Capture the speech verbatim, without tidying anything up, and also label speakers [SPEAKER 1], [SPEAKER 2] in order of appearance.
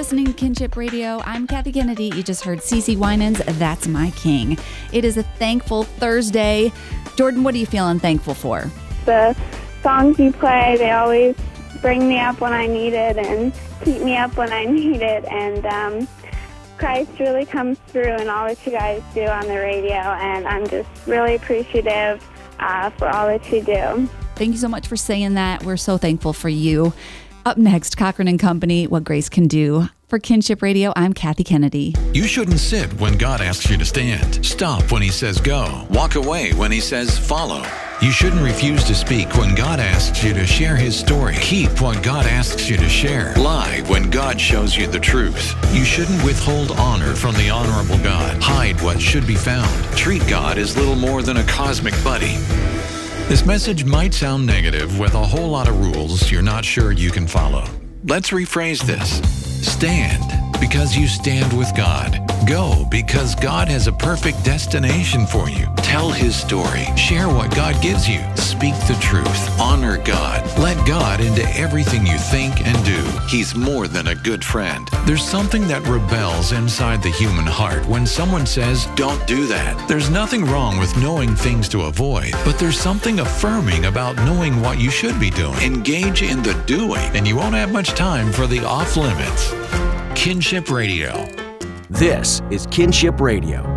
[SPEAKER 1] listening to Kinship Radio. I'm Kathy Kennedy. You just heard CeCe Winans, That's My King. It is a thankful Thursday. Jordan, what are you feeling thankful for?
[SPEAKER 2] The songs you play, they always bring me up when I need it and keep me up when I need it. And um, Christ really comes through in all that you guys do on the radio. And I'm just really appreciative uh, for all that you do.
[SPEAKER 1] Thank you so much for saying that. We're so thankful for you. Up next, Cochran and Company, What Grace Can Do. For Kinship Radio, I'm Kathy Kennedy.
[SPEAKER 3] You shouldn't sit when God asks you to stand. Stop when He says go. Walk away when He says follow. You shouldn't refuse to speak when God asks you to share His story. Keep what God asks you to share. Lie when God shows you the truth. You shouldn't withhold honor from the honorable God. Hide what should be found. Treat God as little more than a cosmic buddy. This message might sound negative with a whole lot of rules you're not sure you can follow. Let's rephrase this. Stand because you stand with God. Go because God has a perfect destination for you. Tell His story. Share what God gives you. Speak the truth. Honor God. Let God into everything you think and do. He's more than a good friend. There's something that rebels inside the human heart when someone says, don't do that. There's nothing wrong with knowing things to avoid, but there's something affirming about knowing what you should be doing. Engage in the doing, and you won't have much time for the off limits. Kinship Radio.
[SPEAKER 4] This is Kinship Radio.